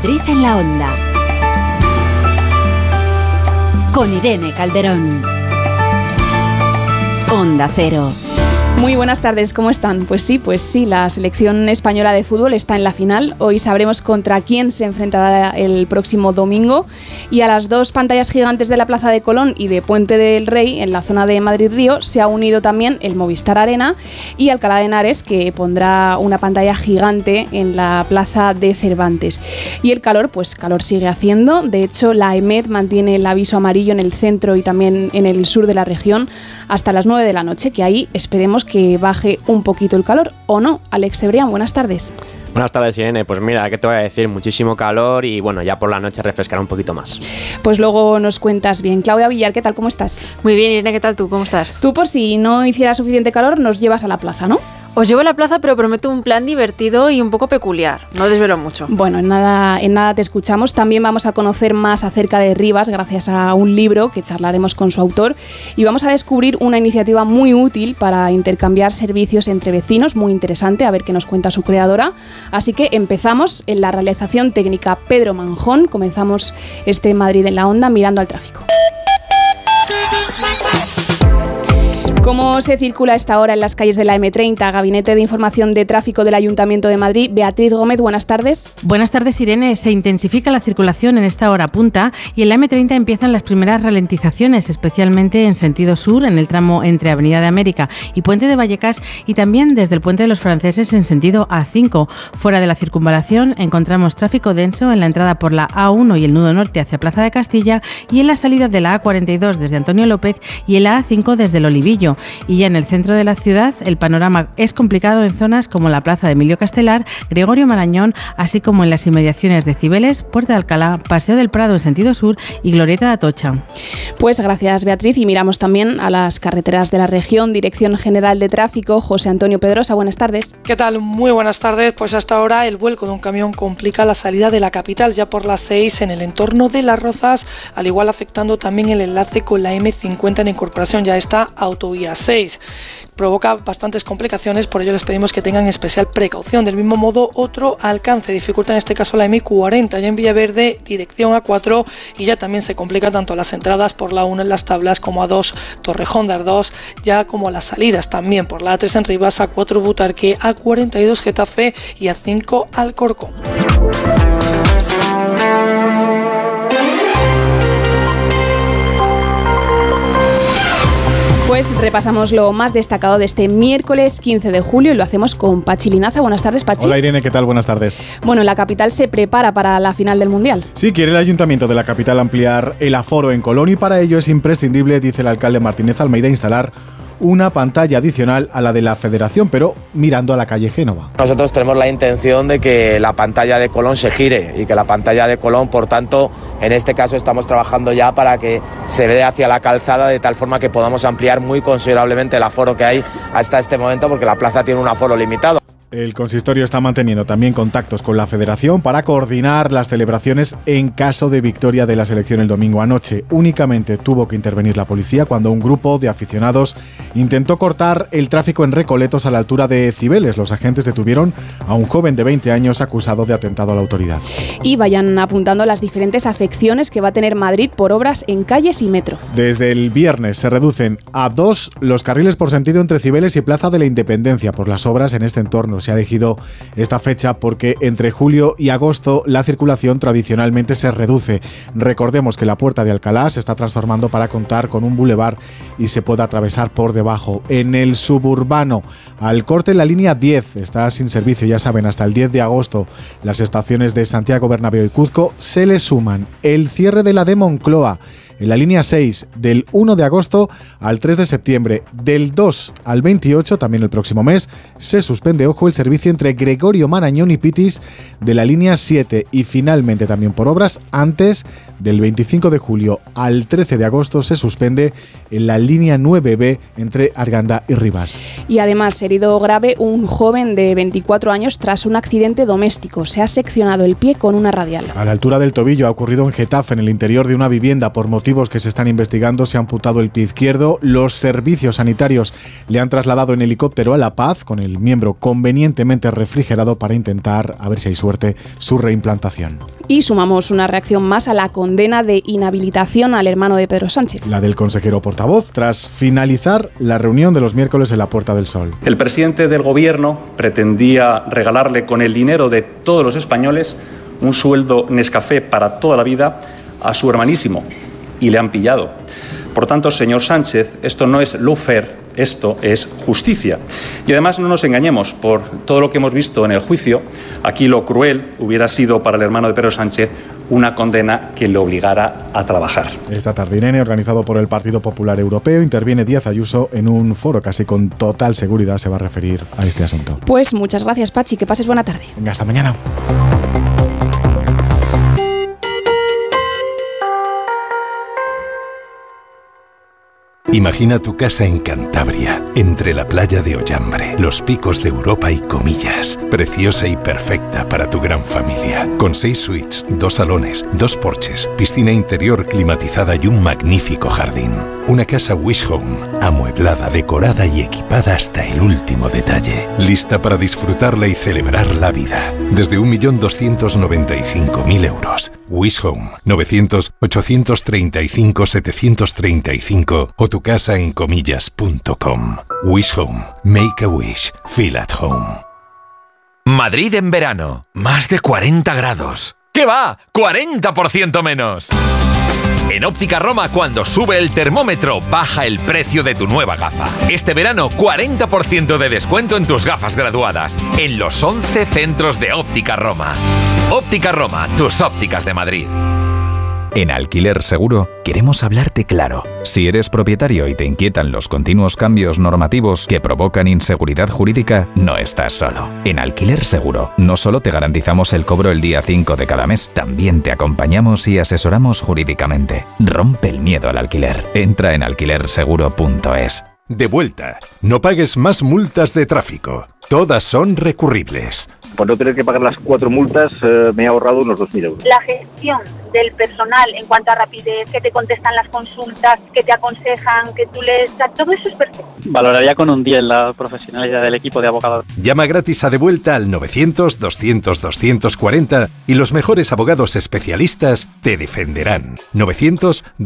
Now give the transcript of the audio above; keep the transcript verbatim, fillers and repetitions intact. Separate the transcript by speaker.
Speaker 1: Madrid en la Onda. Con Irene Calderón. Onda Cero.
Speaker 2: Muy buenas tardes, ¿cómo están? Pues sí, pues sí, la selección española de fútbol está en la final. Hoy sabremos contra quién se enfrentará el próximo domingo. Y a las dos pantallas gigantes de la Plaza de Colón y de Puente del Rey, en la zona de Madrid-Río, se ha unido también el Movistar Arena y Alcalá de Henares, que pondrá una pantalla gigante en la Plaza de Cervantes. Y el calor, pues calor sigue haciendo. De hecho, la EMET mantiene el aviso amarillo en el centro y también en el sur de la región hasta las nueve de la noche, que ahí esperemos que que baje un poquito el calor, ¿o no? Alex Cebrián, buenas tardes.
Speaker 3: Buenas tardes, Irene. Pues mira, ¿qué te voy a decir? Muchísimo calor y bueno, ya por la noche refrescará un poquito más.
Speaker 2: Pues luego nos cuentas bien. Claudia Villar, ¿qué tal? ¿Cómo estás?
Speaker 4: Muy bien, Irene, ¿qué tal tú? ¿Cómo estás?
Speaker 2: Tú, por si no hiciera suficiente calor, nos llevas a la plaza, ¿no?
Speaker 4: Os llevo a la plaza, pero prometo un plan divertido y un poco peculiar. No desvelo mucho.
Speaker 2: Bueno, en nada, en nada te escuchamos. También vamos a conocer más acerca de Rivas gracias a un libro que charlaremos con su autor. Y vamos a descubrir una iniciativa muy útil para intercambiar servicios entre vecinos. Muy interesante, a ver qué nos cuenta su creadora. Así que empezamos en la realización técnica Pedro Manjón. Comenzamos este Madrid en la Onda mirando al tráfico. ¿Cómo se circula a esta hora en las calles de la eme treinta? Gabinete de Información de Tráfico del Ayuntamiento de Madrid. Beatriz Gómez, buenas tardes.
Speaker 5: Buenas tardes, Irene. Se intensifica la circulación en esta hora punta y en la eme treinta empiezan las primeras ralentizaciones, especialmente en sentido sur, en el tramo entre Avenida de América y Puente de Vallecas, y también desde el Puente de los Franceses en sentido a cinco. Fuera de la circunvalación encontramos tráfico denso en la entrada por la a uno y el nudo norte hacia Plaza de Castilla, y en la salida de la a cuarenta y dos desde Antonio López y en la a cinco desde el Olivillo. Y ya en el centro de la ciudad el panorama es complicado en zonas como la Plaza de Emilio Castelar, Gregorio Marañón, así como en las inmediaciones de Cibeles, Puerta de Alcalá, Paseo del Prado en sentido sur y Glorieta de Atocha.
Speaker 2: Pues gracias, Beatriz, y miramos también a las carreteras de la región. Dirección General de Tráfico, José Antonio Pedrosa, buenas tardes.
Speaker 6: ¿Qué tal? Muy buenas tardes. Pues hasta ahora el vuelco de un camión complica la salida de la capital ya por las seis en el entorno de Las Rozas, al igual afectando también el enlace con la eme cincuenta en incorporación ya esta autovía seis. Provoca bastantes complicaciones, por ello les pedimos que tengan especial precaución. Del mismo modo, otro alcance dificulta en este caso la eme cuarenta, ya en Villaverde, dirección a cuatro, y ya también se complica tanto las entradas por la uno en Las Tablas como a dos Torrejón de Ardós, ya como las salidas también por la a tres en Rivas, a cuatro Butarque, a cuarenta y dos Getafe y a cinco Alcorcón.
Speaker 2: Pues repasamos lo más destacado de este miércoles quince de julio y lo hacemos con Pachi Linaza. Buenas tardes, Pachi.
Speaker 7: Hola, Irene, ¿qué tal? Buenas tardes.
Speaker 2: Bueno, la capital se prepara para la final del Mundial.
Speaker 7: Sí, quiere el Ayuntamiento de la capital ampliar el aforo en Colón y para ello es imprescindible, dice el alcalde Martínez Almeida, instalar una pantalla adicional a la de la Federación, pero mirando a la calle Génova.
Speaker 8: Nosotros tenemos la intención de que la pantalla de Colón se gire y que la pantalla de Colón, por tanto, en este caso estamos trabajando ya para que se vea hacia la calzada de tal forma que podamos ampliar muy considerablemente el aforo que hay hasta este momento, porque la plaza tiene un aforo limitado.
Speaker 7: El consistorio está manteniendo también contactos con la Federación para coordinar las celebraciones en caso de victoria de la selección el domingo. Anoche únicamente tuvo que intervenir la policía cuando un grupo de aficionados intentó cortar el tráfico en Recoletos a la altura de Cibeles. Los agentes detuvieron a un joven de veinte años acusado de atentado a la autoridad.
Speaker 2: Y vayan apuntando las diferentes afecciones que va a tener Madrid por obras en calles y metro.
Speaker 7: Desde el viernes se reducen a dos los carriles por sentido entre Cibeles y Plaza de la Independencia por las obras en este entorno. Se ha elegido esta fecha porque entre julio y agosto la circulación tradicionalmente se reduce. Recordemos que la Puerta de Alcalá se está transformando para contar con un bulevar y se puede atravesar por debajo. En el suburbano, al corte la línea diez está sin servicio, ya saben, hasta el diez de agosto. Las estaciones de Santiago Bernabéu y Cuzco se le suman. El cierre de la de Moncloa en la línea seis del uno de agosto al tres de septiembre. Del dos al veintiocho, también el próximo mes, se suspende, ojo, el servicio entre Gregorio Marañón y Pitis de la línea siete. Y finalmente también por obras, antes del veinticinco de julio al trece de agosto se suspende en la línea nueve be entre Arganda y Rivas.
Speaker 2: Y además, herido grave un joven de veinticuatro años tras un accidente doméstico. Se ha seccionado el pie con una radial.
Speaker 7: A la altura del tobillo ha ocurrido en Getafe, en el interior de una vivienda, por motivo motivos que se están investigando. Se ha amputado el pie izquierdo. Los servicios sanitarios le han trasladado en helicóptero a La Paz con el miembro convenientemente refrigerado para intentar, a ver si hay suerte, su reimplantación.
Speaker 2: Y sumamos una reacción más a la condena de inhabilitación al hermano de Pedro Sánchez.
Speaker 7: La del consejero portavoz, tras finalizar la reunión de los miércoles en la Puerta del Sol.
Speaker 9: El presidente del gobierno pretendía regalarle con el dinero de todos los españoles un sueldo Nescafé para toda la vida a su hermanísimo y le han pillado. Por tanto, señor Sánchez, esto no es lawfare, esto es justicia. Y además no nos engañemos, por todo lo que hemos visto en el juicio, aquí lo cruel hubiera sido para el hermano de Pedro Sánchez una condena que le obligara a trabajar.
Speaker 7: Esta tarde, Irene, organizado por el Partido Popular Europeo, interviene Díaz Ayuso en un foro casi con total seguridad se va a referir a este asunto.
Speaker 2: Pues muchas gracias, Pachi, que pases buena tarde.
Speaker 7: Venga, hasta mañana.
Speaker 10: Imagina tu casa en Cantabria, entre la playa de Ollambre, los picos de Europa y Comillas. Preciosa y perfecta para tu gran familia. Con seis suites, dos salones, dos porches, piscina interior climatizada y un magnífico jardín. Una casa Wish Home, amueblada, decorada y equipada hasta el último detalle. Lista para disfrutarla y celebrar la vida. Desde un millón doscientos noventa y cinco mil euros. Wish Home, novecientos, ochocientos treinta y cinco, setecientos treinta y cinco o tu casa en comillas punto com. Wish Home. Make a wish. Feel at home.
Speaker 11: Madrid en verano. Más de cuarenta grados. ¿Qué va? ¡cuarenta por ciento menos! En Óptica Roma, cuando sube el termómetro, baja el precio de tu nueva gafa. Este verano, cuarenta por ciento de descuento en tus gafas graduadas. En los once centros de Óptica Roma. Óptica Roma, tus ópticas de Madrid.
Speaker 12: En Alquiler Seguro queremos hablarte claro. Si eres propietario y te inquietan los continuos cambios normativos que provocan inseguridad jurídica, no estás solo. En Alquiler Seguro no solo te garantizamos el cobro el día cinco de cada mes, también te acompañamos y asesoramos jurídicamente. Rompe el miedo al alquiler. Entra en alquiler seguro punto es.
Speaker 10: De vuelta. No pagues más multas de tráfico. Todas son recurribles.
Speaker 13: Por no tener que pagar las cuatro multas, eh, me he ahorrado unos dos mil euros.
Speaker 14: La gestión del personal en cuanto a rapidez, que te contestan las consultas, que te aconsejan, que tú les... Todo eso es perfecto.
Speaker 15: Valoraría con un diez la profesionalidad del equipo de abogados.
Speaker 10: Llama gratis a De Vuelta al novecientos, doscientos, doscientos cuarenta y los mejores abogados especialistas te defenderán. novecientos